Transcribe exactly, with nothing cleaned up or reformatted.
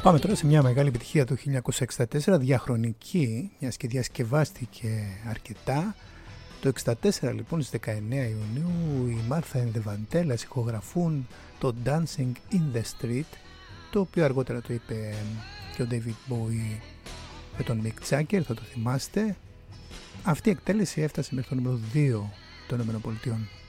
Πάμε τώρα σε μια μεγάλη επιτυχία του χίλια εννιακόσια εξήντα τέσσερα, διαχρονική, μιας και διασκευάστηκε αρκετά. Το εξήντα τέσσερα λοιπόν, στις δεκαεννέα Ιουνίου, οι Martha and the Vandellas ηχογραφούν το Dancing in the Street, το οποίο αργότερα το είπε και ο David Bowie με τον Mick Jagger, θα το θυμάστε. Αυτή η εκτέλεση έφτασε μέχρι το νούμερο δύο των ΗΠΑ.